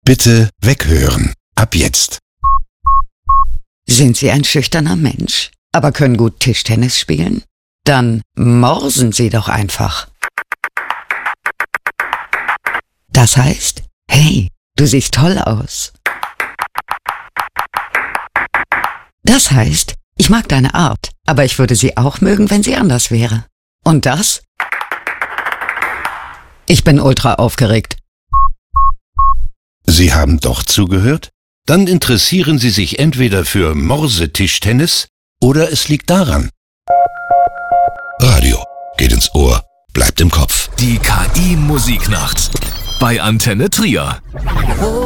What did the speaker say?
Bitte weghören. Ab jetzt. Sind Sie ein schüchterner Mensch, aber können gut Tischtennis spielen? Dann morsen Sie doch einfach. Das heißt, hey, du siehst toll aus. Das heißt, ich mag deine Art, aber ich würde sie auch mögen, wenn sie anders wäre. Und das? Ich bin ultra aufgeregt. Sie haben doch zugehört? Dann interessieren Sie sich entweder für Morsetischtennis oder es liegt daran. Radio geht ins Ohr, bleibt im Kopf. Die KI-Musiknacht bei Antenne Trier.